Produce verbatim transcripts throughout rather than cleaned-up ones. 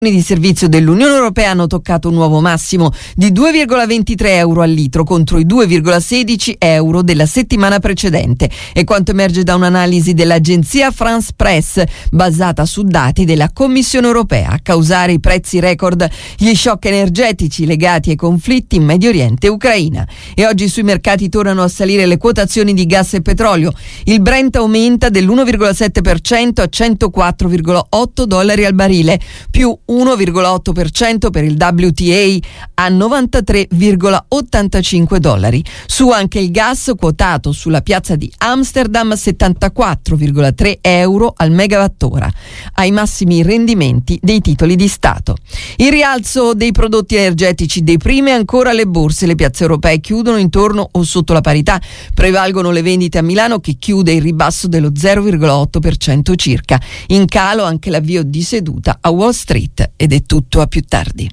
di servizio dell'Unione Europea hanno toccato un nuovo massimo di due virgola ventitré euro al litro contro i due virgola sedici euro della settimana precedente, e quanto emerge da un'analisi dell'agenzia France Press basata su dati della Commissione Europea. A causare i prezzi record gli shock energetici legati ai conflitti in Medio Oriente e Ucraina. E oggi sui mercati tornano a salire le quotazioni di gas e petrolio. Il Brent aumenta dell'uno virgola sette per cento a centoquattro virgola otto dollari al barile, più uno virgola otto per cento per il W T A a novantatré virgola ottantacinque dollari. Su anche il gas, quotato sulla piazza di Amsterdam settantaquattro virgola tre euro al megawattora, ai massimi rendimenti dei titoli di Stato. Il rialzo dei prodotti energetici deprime ancora le borse. Le piazze europee chiudono intorno o sotto la parità. Prevalgono le vendite a Milano, che chiude il ribasso dello zero virgola otto per cento circa. In calo anche l'avvio di seduta a Wall Street. Ed è tutto, a più tardi.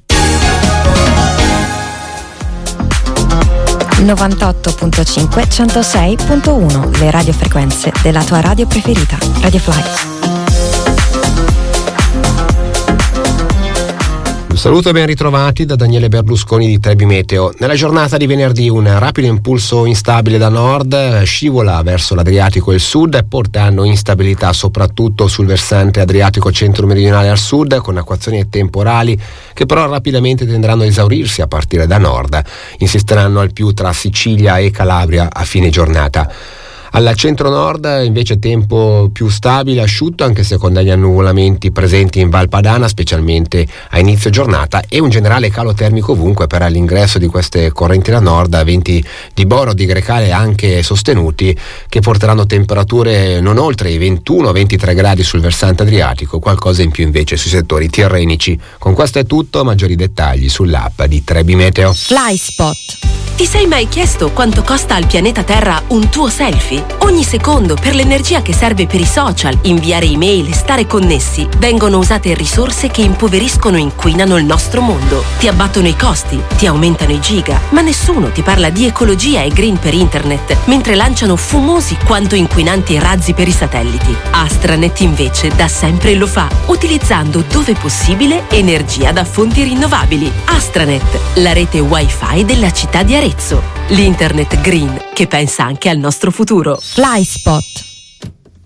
novantotto virgola cinque, centosei virgola uno, le radiofrequenze della tua radio preferita. Radio Fly. Saluto e ben ritrovati da Daniele Berlusconi di Trebi Meteo. Nella giornata di venerdì un rapido impulso instabile da nord scivola verso l'Adriatico e il sud, portando instabilità soprattutto sul versante Adriatico centro-meridionale al sud, con acquazzoni temporali che però rapidamente tenderanno a esaurirsi a partire da nord. Insisteranno al più tra Sicilia e Calabria a fine giornata. Al centro-nord invece tempo più stabile, asciutto, anche se con degli annuvolamenti presenti in Val Padana, specialmente a inizio giornata, e un generale calo termico ovunque per l'ingresso di queste correnti da nord, venti di Boro, di Grecale anche sostenuti, che porteranno temperature non oltre i ventuno ventitré gradi sul versante adriatico, qualcosa in più invece sui settori tirrenici. Con questo è tutto, maggiori dettagli sull'app di Trebi Meteo. Flyspot. Ti sei mai chiesto quanto costa al pianeta Terra un tuo selfie? Ogni secondo, per l'energia che serve per i social, inviare email e stare connessi, vengono usate risorse che impoveriscono e inquinano il nostro mondo. Ti abbattono i costi, ti aumentano i giga, ma nessuno ti parla di ecologia e green per internet, mentre lanciano fumosi quanto inquinanti razzi per i satelliti. Astranet invece da sempre lo fa, utilizzando dove possibile energia da fonti rinnovabili. Astranet, la rete wifi della città di Arezzo. L'internet green che pensa anche al nostro futuro. Flyspot.